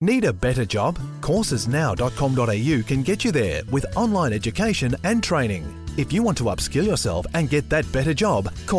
Need a better job? Coursesnow.com.au can get you there with online education and training. If you want to upskill yourself and get that better job, call